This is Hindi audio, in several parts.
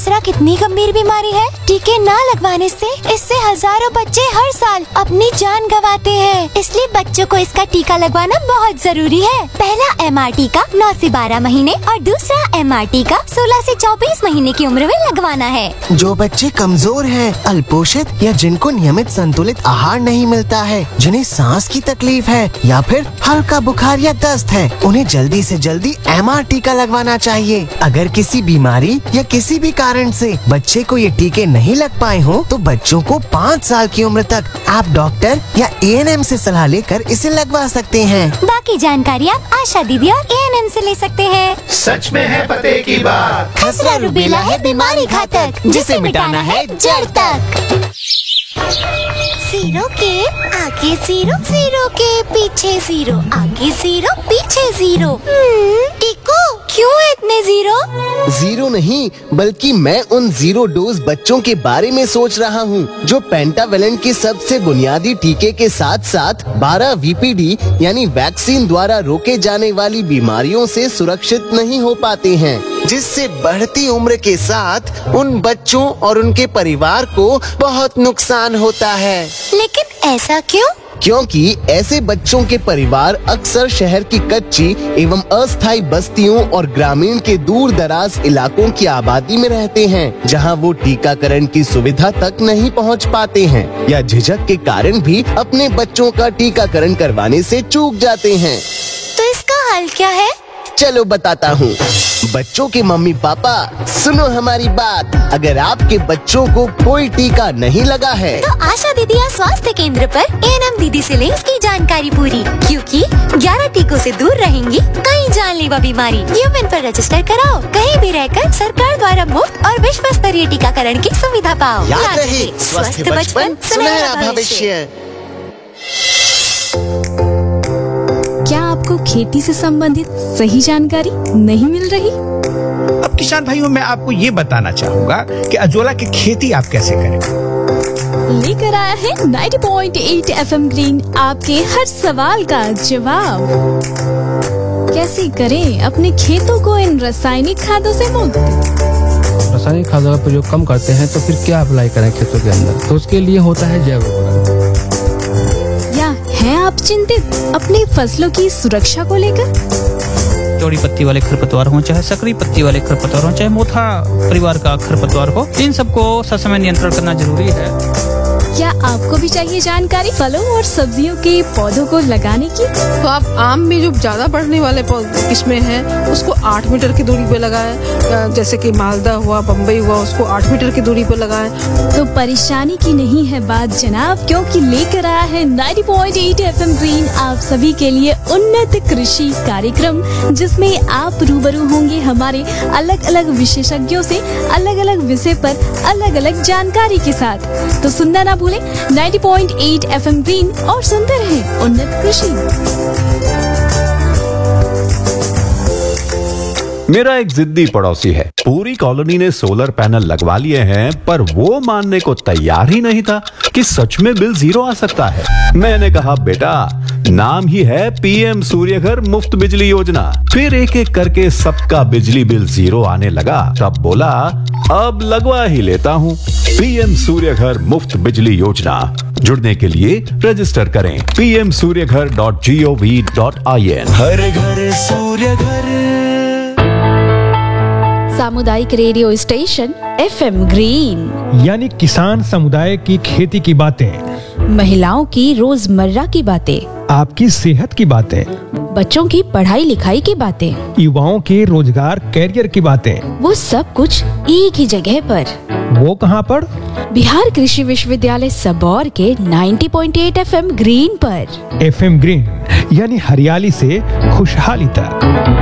खसरा कितनी गंभीर बीमारी है। टीके न लगवाने से इससे हजारों बच्चे हर साल अपनी जान गंवाते हैं। इसलिए बच्चों को इसका टीका लगवाना बहुत जरूरी है। पहला MR टीका 9 से 12 महीने और दूसरा MR टीका 16 से 24 महीने की उम्र में लगवाना है। जो बच्चे कमजोर हैं, अल्पोषित या जिनको नियमित संतुलित आहार नहीं मिलता है, जिन्हें सांस की तकलीफ है या फिर हल्का बुखार या दस्त है, उन्हें जल्दी से जल्दी MR टीका लगवाना चाहिए। अगर किसी बीमारी या किसी भी कारण से बच्चे को ये टीके नहीं लग पाए हो तो बच्चों को 5 साल की उम्र तक आप डॉक्टर या ANM से सलाह लेकर इसे लगवा सकते हैं। बाकी जानकारी आप आशा दीदी और ANM से ले सकते हैं। सच में है पते की बात। खसरा रूबेला है बीमारी घातक, जिसे मिटाना है जड़ तक। जीरो के आगे जीरो, जीरो के पीछे जीरो, आगे जीरो पीछे जीरो। टीको क्यों है इतने जीरो? जीरो नहीं, बल्कि मैं उन जीरो डोज बच्चों के बारे में सोच रहा हूँ जो पेंटावेलेंट के सबसे बुनियादी टीके के साथ साथ 12 VPD यानी वैक्सीन द्वारा रोके जाने वाली बीमारियों से सुरक्षित नहीं हो पाते हैं, जिससे बढ़ती उम्र के साथ उन बच्चों और उनके परिवार को बहुत नुकसान होता है। लेकिन ऐसा क्यों? क्योंकि ऐसे बच्चों के परिवार अक्सर शहर की कच्ची एवं अस्थायी बस्तियों और ग्रामीण के दूर दराज इलाकों की आबादी में रहते हैं, जहां वो टीकाकरण की सुविधा तक नहीं पहुंच पाते हैं या झिझक के कारण भी अपने बच्चों का टीकाकरण करवाने से चूक जाते हैं। तो इसका हल क्या है? चलो बताता हूँ। बच्चों के मम्मी पापा सुनो हमारी बात। अगर आपके बच्चों को कोई टीका नहीं लगा है तो आशा दीदी या स्वास्थ्य केंद्र पर ANM दीदी से लें इसकी जानकारी पूरी, क्योंकि 11 टीकों से दूर रहेंगी कई जानलेवा बीमारी। यूएन पर रजिस्टर कराओ, कहीं भी रहकर सरकार द्वारा मुफ्त और विश्व स्तरीय टीकाकरण की सुविधा पाओ। याद रहे, स्वस्थ बचपन सुनहरा भविष्य। क्या आपको खेती से संबंधित सही जानकारी नहीं मिल रही? अब किसान भाइयों, मैं आपको ये बताना चाहूँगा कि अजोला की खेती आप कैसे करें। लेकर आया है 90.8 FM ग्रीन आपके हर सवाल का जवाब। कैसे करें अपने खेतों को इन रासायनिक खादों से मुक्त? रासायनिक खादों का प्रयोग कम करते हैं तो फिर क्या अप्लाई करें खेतों के अंदर? तो उसके लिए होता है जैव उर्वरक। हैं आप चिंतित अपनी फसलों की सुरक्षा को लेकर? चौड़ी पत्ती वाले खरपतवार हो, चाहे सकरी पत्ती वाले खरपतवार हो, चाहे मोथा परिवार का खरपतवार हो, इन सबको ससमय नियंत्रण करना जरूरी है। क्या आपको भी चाहिए जानकारी फलों और सब्जियों के पौधों को लगाने की? तो आप आम में जो ज्यादा बढ़ने वाले किस्में हैं उसको 8 मीटर की दूरी पे लगाएं, जैसे कि मालदा हुआ, बम्बई हुआ, उसको 8 मीटर की दूरी पे लगाएं। तो परेशानी की नहीं है बात जनाब, क्योंकि लेकर आया है 90.8 FM ग्रीन आप सभी के लिए उन्नत कृषि कार्यक्रम, जिसमें आप रूबरू होंगे हमारे अलग अलग विशेषज्ञों से अलग अलग विषय पर अलग अलग जानकारी के साथ। तो सुनना ना भूलें 90.8 FM ग्रीन और सुनते रहें उन्नत कृषि। मेरा एक जिद्दी पड़ोसी है, पूरी कॉलोनी ने सोलर पैनल लगवा लिए हैं, पर वो मानने को तैयार ही नहीं था कि सच में बिल 0 आ सकता है। मैंने कहा बेटा, नाम ही है PM सूर्यघर मुफ्त बिजली योजना। फिर एक एक करके सबका बिजली बिल 0 आने लगा, तब बोला अब लगवा ही लेता हूँ। PM सूर्यघर मुफ्त बिजली योजना, जुड़ने के लिए रजिस्टर करें pmsuryaghar.gov.in। हर घर सूर्यघर। सामुदायिक रेडियो स्टेशन FM ग्रीन, यानी किसान समुदाय की खेती की बातें, महिलाओं की रोजमर्रा की बातें, आपकी सेहत की बातें, बच्चों की पढ़ाई लिखाई की बातें, युवाओं के रोजगार कैरियर की बातें, वो सब कुछ एक ही जगह पर। वो कहाँ पर? बिहार कृषि विश्वविद्यालय सबौर के 90.8 FM ग्रीन पर। FM ग्रीन यानी हरियाली से खुशहाली तक।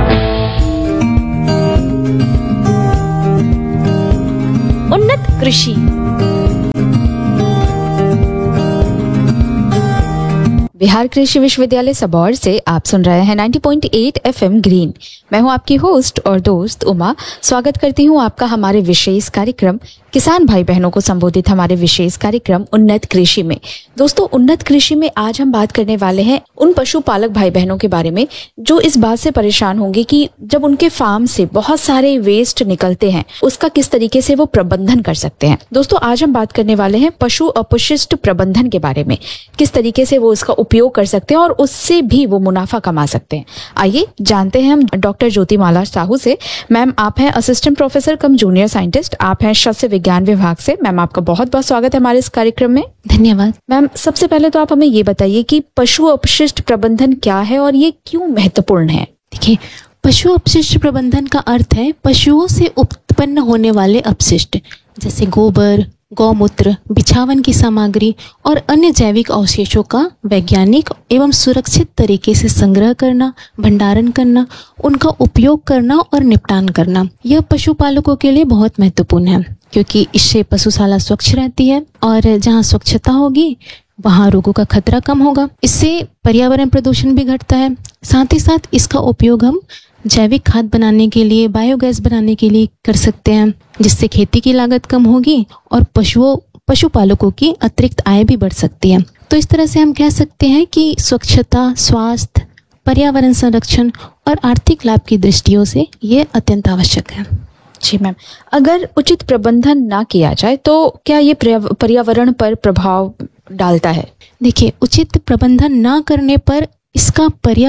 उन्नत कृषि। बिहार कृषि विश्वविद्यालय सबौर से आप सुन रहे हैं 90.8 FM ग्रीन। मैं हूं आपकी होस्ट और दोस्त उमा। स्वागत करती हूं आपका हमारे विशेष कार्यक्रम किसान भाई बहनों को संबोधित हमारे विशेष कार्यक्रम उन्नत कृषि में। दोस्तों, उन्नत कृषि में आज हम बात करने वाले हैं उन पशुपालक भाई बहनों के बारे में जो इस बात से परेशान होंगे कि जब उनके फार्म से बहुत सारे वेस्ट निकलते हैं, उसका किस तरीके से वो प्रबंधन कर सकते हैं। दोस्तों, आज हम बात करने वाले हैं पशु अपशिष्ट प्रबंधन के बारे में, किस तरीके से वो उसका उपयोग कर सकते हैं और उससे भी वो मुनाफा कमा सकते हैं। आइए जानते हैं हम डॉक्टर ज्योतिमाला साहू से। मैम, आप हैं असिस्टेंट प्रोफेसर कम जूनियर साइंटिस्ट, आप हैं शस्य विज्ञान विभाग से। मैम, आपका बहुत बहुत स्वागत है हमारे इस कार्यक्रम में। धन्यवाद। मैम, सबसे पहले तो आप हमें ये बताइए कि पशु अपशिष्ट प्रबंधन क्या है और ये क्यों महत्वपूर्ण है। देखिए, पशु अपशिष्ट प्रबंधन का अर्थ है पशुओं से उत्पन्न होने वाले अपशिष्ट जैसे गोबर, गौमूत्र, बिछावन की सामग्री और अन्य जैविक अवशेषों का वैज्ञानिक एवं सुरक्षित तरीके से संग्रह करना, भंडारण करना, उनका उपयोग करना और निपटान करना। यह पशुपालकों के लिए बहुत महत्वपूर्ण है क्योंकि इससे पशुशाला स्वच्छ रहती है और जहाँ स्वच्छता होगी वहाँ रोगों का खतरा कम होगा। इससे पर्यावरण प्रदूषण भी घटता है। साथ ही साथ इसका उपयोग हम जैविक खाद बनाने के लिए, बायोगैस बनाने के लिए कर सकते हैं, जिससे खेती की लागत कम होगी और पशुपालकों की अतिरिक्त आय भी बढ़ सकती है। तो इस तरह से हम कह सकते हैं कि स्वच्छता, स्वास्थ्य, पर्यावरण संरक्षण और आर्थिक लाभ की दृष्टियों से ये अत्यंत आवश्यक है। जी मैम, अगर उचित प्रबंधन ना किया जाए तो क्या ये पर्यावरण पर प्रभाव डालता है? देखिए, उचित प्रबंधन ना करने पर इसका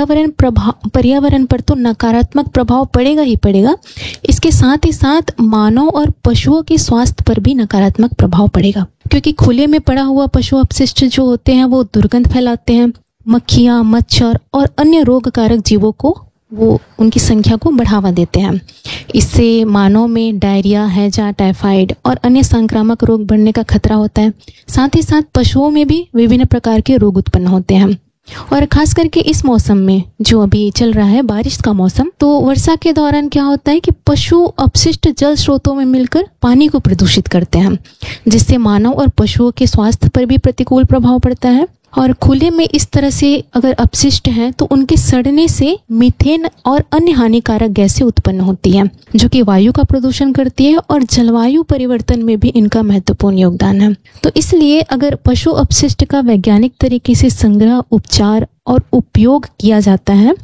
पर्यावरण पर तो नकारात्मक प्रभाव पड़ेगा ही पड़ेगा। इसके साथ ही साथ मानव और पशुओं के स्वास्थ्य पर भी नकारात्मक प्रभाव पड़ेगा क्योंकि खुले में पड़ा हुआ पशु अपशिष्ट जो होते हैं वो दुर्गंध फैलाते हैं। मक्खियाँ, मच्छर और अन्य रोगकारक जीवों को वो उनकी संख्या को बढ़ावा देते हैं। इससे मानव में डायरिया, हैजा, टाइफाइड और अन्य संक्रामक रोग बढ़ने का खतरा होता है। साथ ही साथ पशुओं में भी विभिन्न प्रकार के रोग उत्पन्न होते हैं और खास करके इस मौसम में जो अभी चल रहा है, बारिश का मौसम, तो वर्षा के दौरान क्या होता है कि पशु अपशिष्ट जल स्रोतों में मिलकर पानी को प्रदूषित करते हैं, जिससे मानव और पशुओं के स्वास्थ्य पर भी प्रतिकूल प्रभाव पड़ता है। और खुले में इस तरह से अगर अपशिष्ट हैं तो उनके सड़ने से मीथेन और अन्य हानिकारक गैसें उत्पन्न होती हैं जो कि वायु का प्रदूषण करती है और जलवायु परिवर्तन में भी इनका महत्वपूर्ण योगदान है। तो इसलिए अगर पशु अपशिष्ट का वैज्ञानिक तरीके से संग्रह, उपचार और उपयोग किया जाता है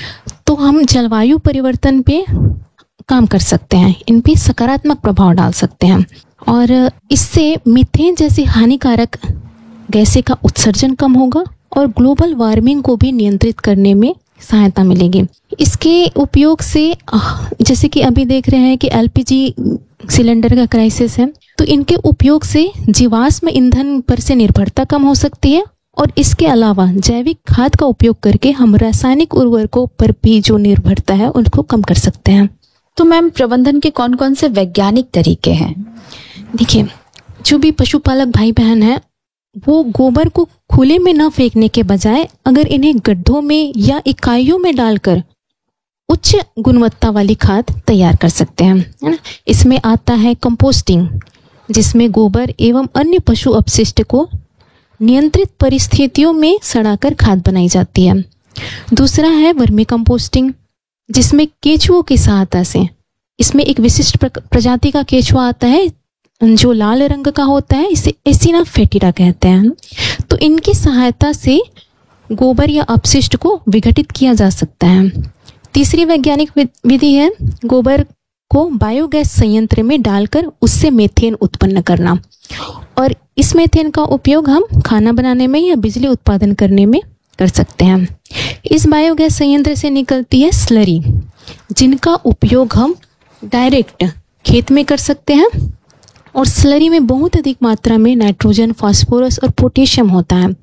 तो हम जलवायु परिवर्तन पे काम कर सकते हैं, इन पे सकारात्मक प्रभाव डाल सकते हैं और इससे मीथेन जैसी हानिकारक गैसें का उत्सर्जन कम होगा और ग्लोबल वार्मिंग को भी नियंत्रित करने में सहायता मिलेगी। इसके उपयोग से जैसे कि अभी देख रहे हैं कि एलपीजी सिलेंडर का क्राइसिस है, तो इनके उपयोग से जीवाश्म ईंधन पर से निर्भरता कम हो सकती है और इसके अलावा जैविक खाद का उपयोग करके हम रासायनिक उर्वरकों पर भी जो निर्भरता है उनको कम कर सकते हैं। तो मैम, प्रबंधन के कौन कौन से वैज्ञानिक तरीके हैं? देखिए, जो भी पशुपालक भाई बहन है वो गोबर को खुले में न फेंकने के बजाय अगर इन्हें गड्ढों में या इकाइयों में डालकर उच्च गुणवत्ता वाली खाद तैयार कर सकते हैं, है ना। इसमें आता है कंपोस्टिंग, जिसमें गोबर एवं अन्य पशु अपशिष्ट को नियंत्रित परिस्थितियों में सड़ाकर खाद बनाई जाती है। दूसरा है वर्मी कंपोस्टिंग, जिसमें केंचुओं की सहायता से, इसमें एक विशिष्ट प्रजाति का केंचुआ आता है जो लाल रंग का होता है, इसे एसिना फेटिडा कहते हैं। तो इनकी सहायता से गोबर या अपशिष्ट को विघटित किया जा सकता है। तीसरी वैज्ञानिक विधि है गोबर को बायोगैस संयंत्र में डालकर उससे मीथेन उत्पन्न करना और इस मीथेन का उपयोग हम खाना बनाने में या बिजली उत्पादन करने में कर सकते हैं। इस बायोगैस संयंत्र से निकलती है स्लरी, जिनका उपयोग हम डायरेक्ट खेत में कर सकते हैं और स्लरी में बहुत अधिक मात्रा में नाइट्रोजन, फास्फोरस और पोटेशियम होता है।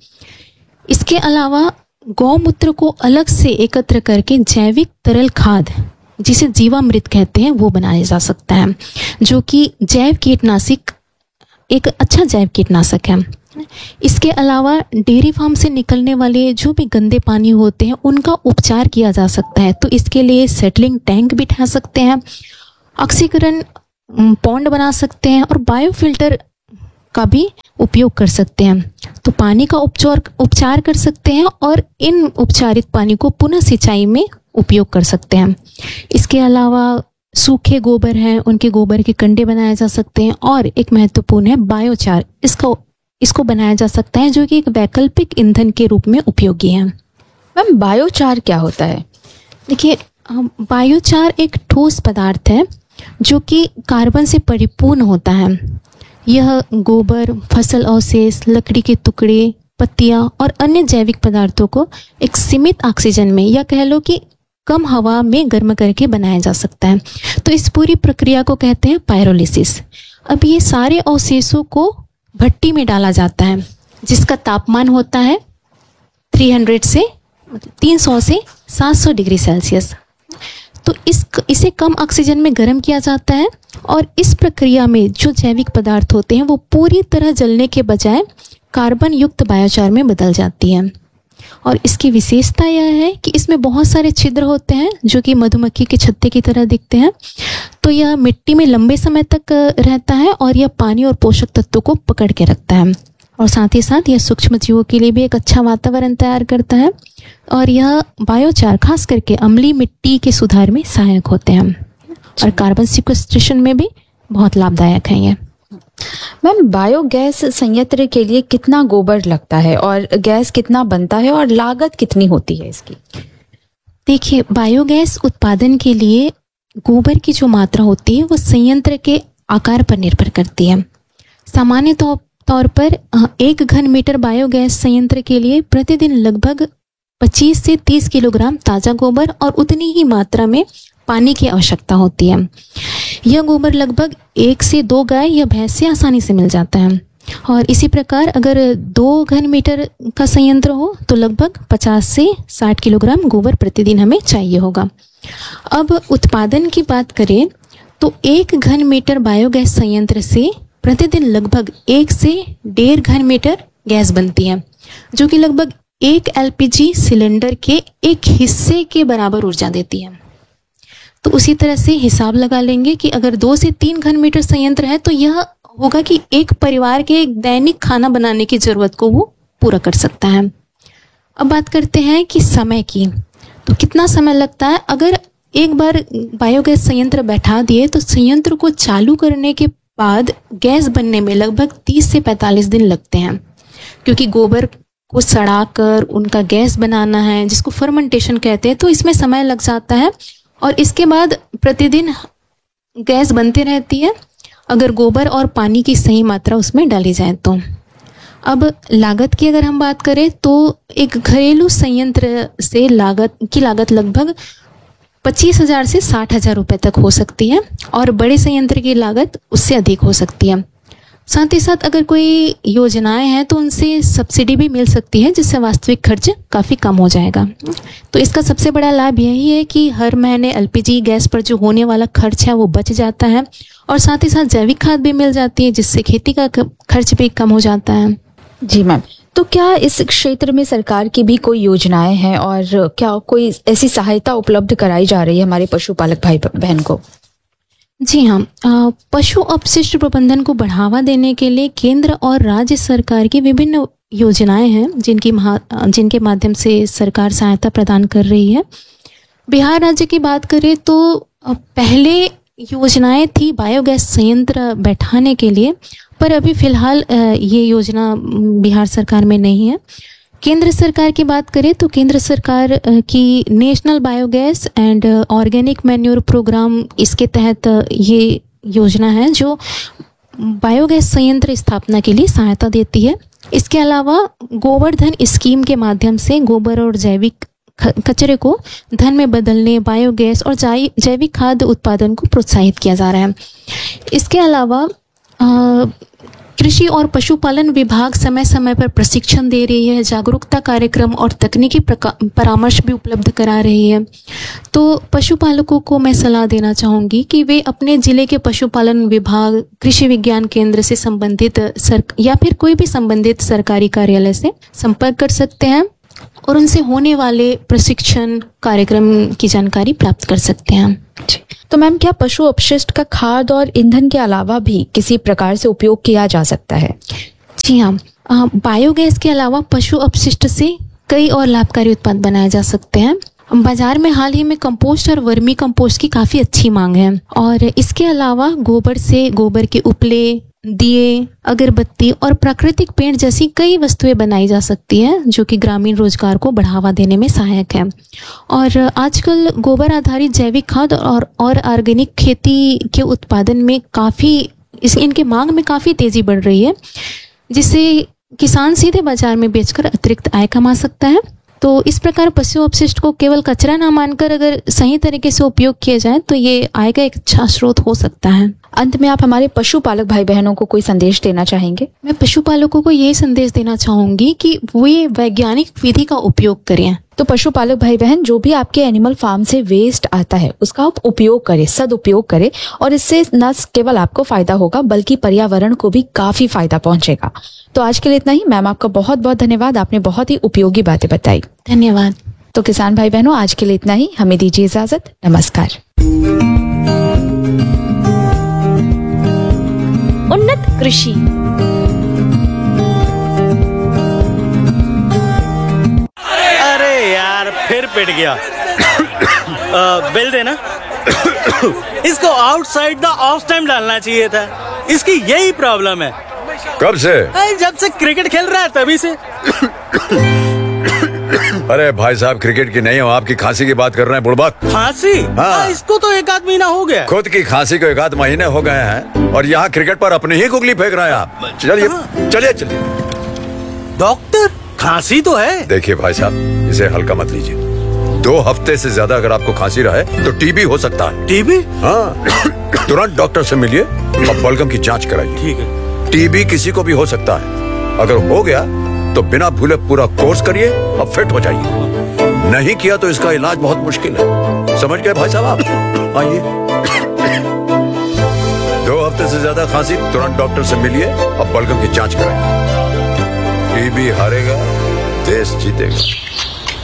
इसके अलावा गौमूत्र को अलग से एकत्र करके जैविक तरल खाद, जिसे जीवामृत कहते हैं, वो बनाया जा सकता है, जो कि जैव कीटनाशक, एक अच्छा जैव कीटनाशक है। इसके अलावा डेयरी फार्म से निकलने वाले जो भी गंदे पानी होते हैं उनका उपचार किया जा सकता है। तो इसके लिए सेटलिंग टैंक बिठा सकते हैं, ऑक्सीकरण पॉन्ड बना सकते हैं और बायोफिल्टर का भी उपयोग कर सकते हैं। तो पानी का उपचार कर सकते हैं और इन उपचारित पानी को पुनः सिंचाई में उपयोग कर सकते हैं। इसके अलावा सूखे गोबर हैं उनके गोबर के कंडे बनाए जा सकते हैं, और एक महत्वपूर्ण है बायोचार, इसको बनाया जा सकता है जो कि एक वैकल्पिक ईंधन के रूप में उपयोगी है। मैम बायोचार क्या होता है? देखिए, बायोचार एक ठोस पदार्थ है जो कि कार्बन से परिपूर्ण होता है। यह गोबर, फसल अवशेष, लकड़ी के टुकड़े, पत्तियां और अन्य जैविक पदार्थों को एक सीमित ऑक्सीजन में, या कह लो कि कम हवा में गर्म करके बनाया जा सकता है। तो इस पूरी प्रक्रिया को कहते हैं पायरोलिसिस। अब ये सारे अवशेषों को भट्टी में डाला जाता है जिसका तापमान होता है 300 से 700 डिग्री सेल्सियस। तो इसे कम ऑक्सीजन में गर्म किया जाता है, और इस प्रक्रिया में जो जैविक पदार्थ होते हैं वो पूरी तरह जलने के बजाय कार्बन युक्त बायोचार में बदल जाती है। और इसकी विशेषता यह है कि इसमें बहुत सारे छिद्र होते हैं जो कि मधुमक्खी के छत्ते की तरह दिखते हैं। तो यह मिट्टी में लंबे समय तक रहता है और यह पानी और पोषक तत्वों को पकड़ के रखता है, और साथ ही साथ यह सूक्ष्म जीवों के लिए भी एक अच्छा वातावरण तैयार करता है। और यह बायोचार खास करके अम्लीय मिट्टी के सुधार में सहायक होते हैं और कार्बन सिक्वेस्ट्रेशन में भी बहुत लाभदायक है ये। मैम बायोगैस संयंत्र के लिए कितना गोबर लगता है और गैस कितना बनता है और लागत कितनी होती है इसकी? देखिए, बायोगैस उत्पादन के लिए गोबर की जो मात्रा होती है वो संयंत्र के आकार पर निर्भर करती है। सामान्य तौर पर 1 घन मीटर बायोगैस संयंत्र के लिए प्रतिदिन लगभग 25 से 30 किलोग्राम ताज़ा गोबर और उतनी ही मात्रा में पानी की आवश्यकता होती है। यह गोबर लगभग 1 से 2 गाय या भैंस से आसानी से मिल जाता है। और इसी प्रकार अगर 2 घन मीटर का संयंत्र हो तो लगभग 50 से 60 किलोग्राम गोबर प्रतिदिन हमें चाहिए होगा। अब उत्पादन की बात करें तो 1 घन मीटर बायोगैस संयंत्र से प्रतिदिन लगभग 1 से 1.5 घन मीटर गैस बनती है, जो कि लगभग 1 LPG सिलेंडर के एक हिस्से के बराबर ऊर्जा देती है। तो उसी तरह से हिसाब लगा लेंगे कि अगर 2 से 3 घन मीटर संयंत्र है तो यह होगा कि एक परिवार के दैनिक खाना बनाने की जरूरत को वो पूरा कर सकता है। अब बात करते हैं कि समय की, तो कितना समय लगता है। अगर एक बार बायोगैस संयंत्र बैठा दिए तो संयंत्र को चालू करने के बाद गैस बनने में लगभग 30 से 45 दिन लगते हैं, क्योंकि गोबर को सड़ाकर उनका गैस बनाना है जिसको फर्मेंटेशन कहते हैं, तो इसमें समय लग जाता है। और इसके बाद प्रतिदिन गैस बनती रहती है अगर गोबर और पानी की सही मात्रा उसमें डाली जाए तो। अब लागत की अगर हम बात करें तो एक घरेलू संयंत्र से लागत लगभग 25,000 से 60,000 रुपये तक हो सकती है, और बड़े संयंत्र की लागत उससे अधिक हो सकती है। साथ ही साथ अगर कोई योजनाएं हैं तो उनसे सब्सिडी भी मिल सकती है, जिससे वास्तविक खर्च काफ़ी कम हो जाएगा। तो इसका सबसे बड़ा लाभ यही है कि हर महीने LPG गैस पर जो होने वाला खर्च है वो बच जाता है, और साथ ही साथ जैविक खाद भी मिल जाती है, जिससे खेती का खर्च भी कम हो जाता है। जी मैम, तो क्या इस क्षेत्र में सरकार की भी कोई योजनाएं हैं और क्या कोई ऐसी सहायता उपलब्ध कराई जा रही है हमारे पशुपालक भाई बहन को? जी हाँ, पशु अपशिष्ट प्रबंधन को बढ़ावा देने के लिए केंद्र और राज्य सरकार की विभिन्न योजनाएं हैं जिनके माध्यम से सरकार सहायता प्रदान कर रही है। बिहार राज्य की बात करें तो पहले योजनाएं थी बायोगैस संयंत्र बैठाने के लिए, पर अभी फिलहाल ये योजना बिहार सरकार में नहीं है। केंद्र सरकार की बात करें तो केंद्र सरकार की national biogas and organic manure programme, इसके तहत ये योजना है जो बायोगैस संयंत्र स्थापना के लिए सहायता देती है। इसके अलावा गोवर्धन स्कीम के माध्यम से गोबर और जैविक कचरे को धन में बदलने, बायोगैस और जैविक खाद्य उत्पादन को प्रोत्साहित किया जा रहा है। इसके अलावा कृषि और पशुपालन विभाग समय समय पर प्रशिक्षण दे रही है, जागरूकता कार्यक्रम और तकनीकी परामर्श भी उपलब्ध करा रही है। तो पशुपालकों को मैं सलाह देना चाहूँगी कि वे अपने जिले के पशुपालन विभाग, कृषि विज्ञान केंद्र से संबंधित या फिर कोई भी संबंधित सरकारी कार्यालय से संपर्क कर सकते हैं और उनसे होने वाले प्रशिक्षण कार्यक्रम की जानकारी प्राप्त कर सकते हैं। तो मैम, क्या पशु अपशिष्ट का खाद और ईंधन के अलावा भी किसी प्रकार से उपयोग किया जा सकता है? जी हाँ, बायोगैस के अलावा पशु अपशिष्ट से कई और लाभकारी उत्पाद बनाए जा सकते हैं। बाजार में हाल ही में कंपोस्ट और वर्मी कंपोस्ट की काफ़ी अच्छी मांग है। और इसके अलावा गोबर से गोबर के उपले, दिए, अगरबत्ती और प्राकृतिक पेंट जैसी कई वस्तुएं बनाई जा सकती हैं जो कि ग्रामीण रोजगार को बढ़ावा देने में सहायक है। और आजकल गोबर आधारित जैविक खाद और ऑर्गेनिक खेती के उत्पादन में इनके मांग में काफ़ी तेज़ी बढ़ रही है, जिससे किसान सीधे बाजार में बेचकर अतिरिक्त आय कमा सकता है। तो इस प्रकार पशु अपशिष्ट को केवल कचरा ना मानकर अगर सही तरीके से उपयोग किया जाए तो ये आय का एक अच्छा स्रोत हो सकता है। अंत में आप हमारे पशुपालक भाई बहनों को कोई संदेश देना चाहेंगे? मैं पशुपालकों को यही संदेश देना चाहूंगी कि वो ये वैज्ञानिक विधि का उपयोग करें। तो पशुपालक भाई बहन, जो भी आपके एनिमल फार्म से वेस्ट आता है उसका आप उपयोग करें, सदुपयोग करें, और इससे न केवल आपको फायदा होगा बल्कि पर्यावरण को भी काफी फायदा पहुंचेगा। तो आज के लिए इतना ही। मैम, आपका बहुत बहुत धन्यवाद, आपने बहुत ही उपयोगी बातें बताई। धन्यवाद। तो किसान भाई बहनों, आज के लिए इतना ही। हमें दीजिए इजाजत। नमस्कार। उन्नत कृषि। अरे यार, फिर पिट गया। बिल देना। इसको आउटसाइड द ऑफ टाइम डालना चाहिए था। इसकी यही प्रॉब्लम है। कब से? जब से क्रिकेट खेल रहा है तभी से। अरे भाई साहब, क्रिकेट की नहीं हो, आपकी खांसी की बात कर रहे हैं। बुड़बक खांसी? हाँ। इसको तो 1 महीना हो गया। खुद की खांसी को 1 महीने हो गए हैं और यहाँ क्रिकेट पर अपनी ही गुगली फेंक रहे हैं आप। चलिए चलिए चलिए। डॉक्टर, खांसी तो है। देखिए भाई साहब, इसे हल्का मत लीजिए। 2 हफ्ते से ज्यादा अगर आपको खांसी रहे तो टीबी हो सकता है। टीबी? हाँ। तुरंत डॉक्टर से मिलिए और बलगम की जांच कराइए। ठीक है। टीबी किसी को भी हो सकता है। अगर हो गया तो बिना भूले पूरा कोर्स करिए और फिट हो जाइए। नहीं किया तो इसका इलाज बहुत मुश्किल है। समझ गए भाई साहब आप? आइए। 2 हफ्ते से ज्यादा खांसी, तुरंत डॉक्टर से मिलिए और बलगम की जांच कराइए। टीबी हारेगा, देश जीतेगा।